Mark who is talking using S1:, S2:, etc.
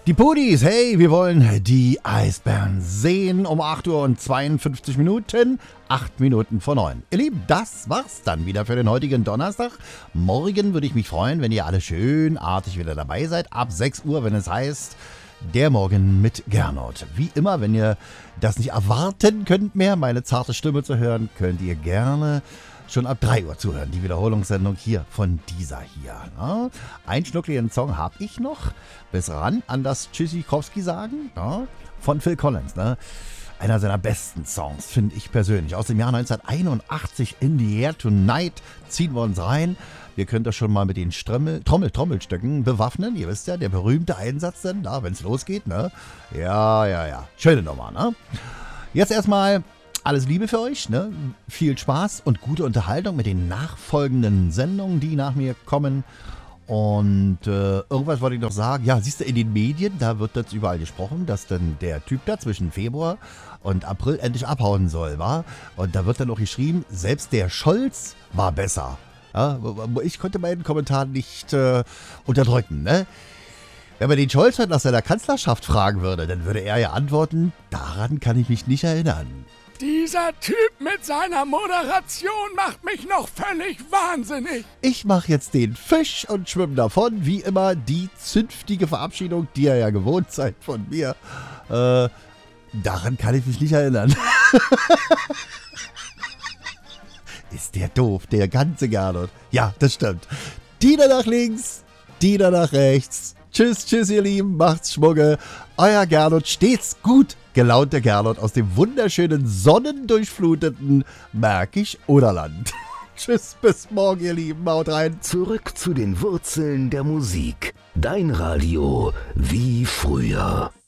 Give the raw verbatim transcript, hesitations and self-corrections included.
S1: Die Pudis, hey, wir wollen die Eisbären sehen um acht Uhr und zweiundfünfzig Minuten, acht Minuten vor neun. Ihr Lieben, das war's dann wieder für den heutigen Donnerstag. Morgen würde ich mich freuen, wenn ihr alle schön artig wieder dabei seid, ab sechs Uhr, wenn es heißt, der Morgen mit Gernot. Wie immer, wenn ihr das nicht erwarten könnt mehr, meine zarte Stimme zu hören, könnt ihr gerne schon ab drei Uhr zuhören. Die Wiederholungssendung hier von dieser hier. Ne? Einen schnuckligen Song habe ich noch. Bis ran an das Tschüssikowski sagen. Ne? Von Phil Collins. Ne? Einer seiner besten Songs, finde ich persönlich. Aus dem Jahr neunzehnhunderteinundachtzig, In the Air Tonight. Ziehen wir uns rein. Ihr könnt das schon mal mit den Strömmel, Trommel, Trommelstöcken bewaffnen. Ihr wisst ja, der berühmte Einsatz denn, wenn es losgeht. Ne? Ja, ja, ja. Schöne Nummer. Ne? Jetzt erstmal alles Liebe für euch, ne? Viel Spaß und gute Unterhaltung mit den nachfolgenden Sendungen, die nach mir kommen. Und äh, irgendwas wollte ich noch sagen. Ja, siehst du, in den Medien, da wird jetzt überall gesprochen, dass dann der Typ da zwischen Februar und April endlich abhauen soll, wa? Und da wird dann noch geschrieben, selbst der Scholz war besser. Ja, ich konnte meinen Kommentar nicht äh, unterdrücken, ne? Wenn man den Scholz nach seiner Kanzlerschaft fragen würde, dann würde er ja antworten, daran kann ich mich nicht erinnern.
S2: Dieser Typ mit seiner Moderation macht mich noch völlig wahnsinnig.
S1: Ich mache jetzt den Fisch und schwimme davon. Wie immer die zünftige Verabschiedung, die ihr ja gewohnt seid von mir. Äh, daran kann ich mich nicht erinnern. Ist der doof, der ganze Gernot. Ja, das stimmt. Die da nach links, die da nach rechts. Tschüss, tschüss ihr Lieben, macht's Schmucke. Euer Gernot, stets gut gelaunter Gernot aus dem wunderschönen, sonnendurchfluteten Märkisch-Oderland. Tschüss, bis morgen ihr Lieben, haut rein.
S3: Zurück zu den Wurzeln der Musik. Dein Radio wie früher.